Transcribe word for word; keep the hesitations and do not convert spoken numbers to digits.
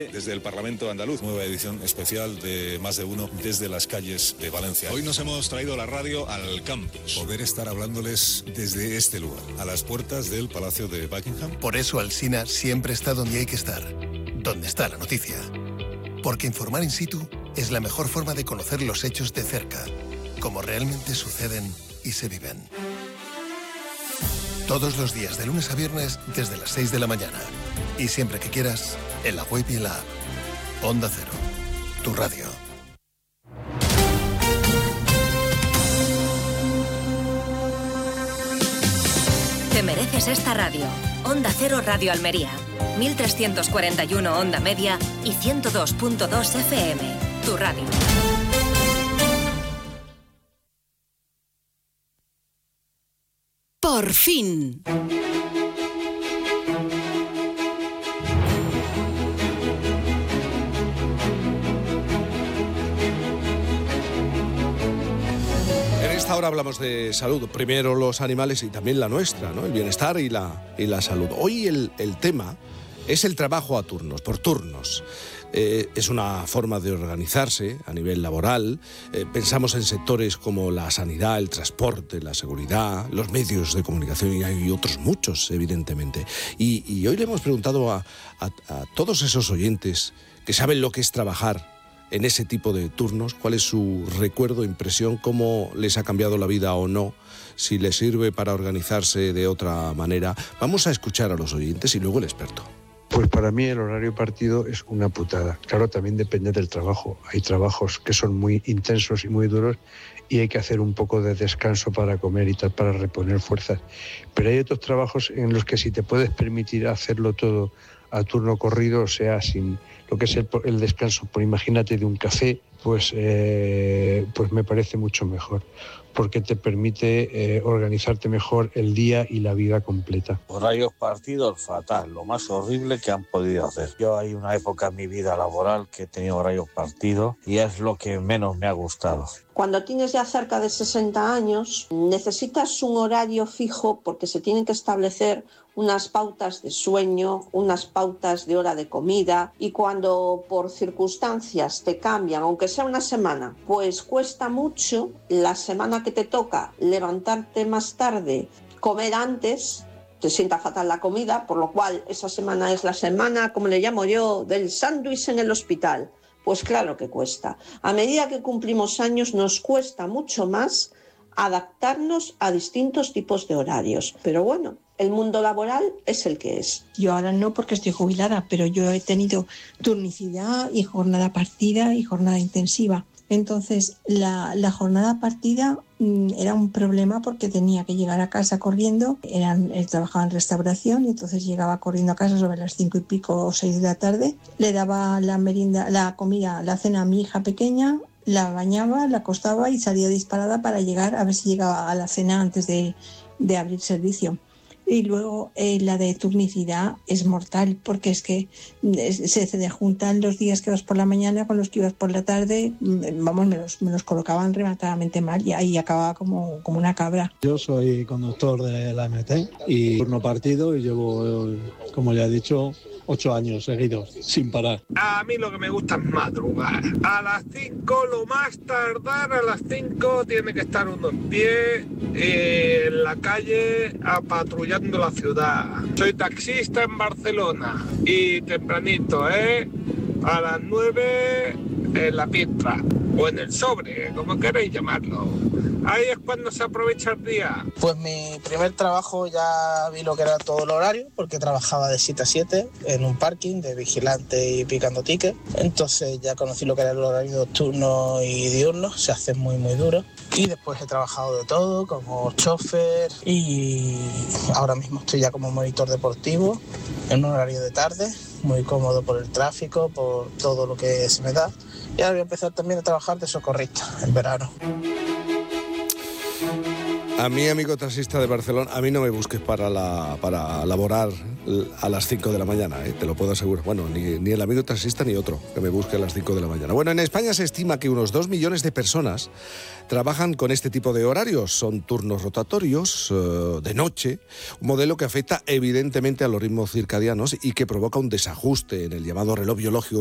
Desde el Parlamento andaluz, nueva edición especial de Más de Uno desde las calles de Valencia. Hoy nos hemos traído la radio al campus. Poder estar hablándoles desde este lugar, a las puertas del Palacio de Buckingham. Por eso Alsina siempre está donde hay que estar, donde está la noticia. Porque informar in situ es la mejor forma de conocer los hechos de cerca, como realmente suceden y se viven. Todos los días, de lunes a viernes, desde las seis de la mañana. Y siempre que quieras, en la web y en la app. Onda Cero, tu radio. Te mereces esta radio. Onda Cero Radio Almería. mil trescientos cuarenta y uno Onda Media y ciento dos punto dos F M. Tu radio. Por fin. Ahora hablamos de salud, primero los animales y también la nuestra, ¿no? El bienestar y la, y la salud. Hoy el, el tema es el trabajo a turnos, por turnos. Eh, es una forma de organizarse a nivel laboral. Eh, pensamos en sectores como la sanidad, el transporte, la seguridad, los medios de comunicación, y hay otros muchos, evidentemente. Y, y hoy le hemos preguntado a, a, a todos esos oyentes que saben lo que es trabajar en ese tipo de turnos, cuál es su recuerdo, impresión, cómo les ha cambiado la vida o no, si les sirve para organizarse de otra manera. Vamos a escuchar a los oyentes y luego el experto. Pues para mí el horario partido es una putada. Claro, también depende del trabajo. Hay trabajos que son muy intensos y muy duros y hay que hacer un poco de descanso para comer y tal, para reponer fuerzas. Pero hay otros trabajos en los que si te puedes permitir hacerlo todo a turno corrido, o sea, sin lo que es el, el descanso, por imagínate de un café, pues, eh, pues me parece mucho mejor, porque te permite eh, organizarte mejor el día y la vida completa. Horarios partidos, fatal, lo más horrible que han podido hacer. Yo hay una época en mi vida laboral que he tenido horarios partidos y es lo que menos me ha gustado. Cuando tienes ya cerca de sesenta años, necesitas un horario fijo porque se tienen que establecer unas pautas de sueño, unas pautas de hora de comida, y cuando por circunstancias te cambian, aunque sea una semana, pues cuesta mucho la semana que te toca levantarte más tarde, comer antes, te sienta fatal la comida, por lo cual esa semana es la semana, como le llamo yo, del sándwich en el hospital. Pues claro que cuesta. A medida que cumplimos años nos cuesta mucho más adaptarnos a distintos tipos de horarios. Pero bueno, el mundo laboral es el que es. Yo ahora no, porque estoy jubilada, pero yo he tenido turnicidad y jornada partida y jornada intensiva. Entonces, la, la jornada partida mmm, era un problema porque tenía que llegar a casa corriendo. Eran, él trabajaba en restauración y entonces llegaba corriendo a casa sobre las cinco y pico o seis de la tarde. Le daba la merienda, la comida, la cena a mi hija pequeña, la bañaba, la acostaba y salía disparada para llegar a ver si llegaba a la cena antes de, de abrir servicio. Y luego eh, la de turnicidad es mortal, porque es que se, se juntan los días que vas por la mañana con los que ibas por la tarde. Vamos, me los, me los colocaban rematadamente mal y ahí acababa como, como una cabra. Yo soy conductor de la M T y turno partido y llevo, como ya he dicho, ocho años seguidos, sin parar. A mí lo que me gusta es madrugar. A las cinco, lo más tardar, a las cinco tiene que estar uno en pie, eh, en la calle, a patrullando la ciudad. Soy taxista en Barcelona y tempranito, ¿eh? A las nueve en la pista o en el sobre, como queréis llamarlo. Ahí es cuando se aprovecha el día. Pues mi primer trabajo ya vi lo que era todo el horario, porque trabajaba de siete a siete en un parking de vigilante y picando tickets. Entonces ya conocí lo que era el horario nocturno y diurno, se hace muy muy duro. Y después he trabajado de todo, como chofer, y ahora mismo estoy ya como monitor deportivo en un horario de tarde, muy cómodo por el tráfico, por todo lo que se me da. Y ahora voy a empezar también a trabajar de socorrista en verano. A mí, amigo taxista de Barcelona, a mí no me busques para la para laborar a las cinco de la mañana, ¿eh? Te lo puedo asegurar. Bueno, ni, ni el amigo taxista ni otro que me busque a las cinco de la mañana. Bueno, en España se estima que unos dos millones de personas trabajan con este tipo de horarios. Son turnos rotatorios, eh, de noche, un modelo que afecta evidentemente a los ritmos circadianos y que provoca un desajuste en el llamado reloj biológico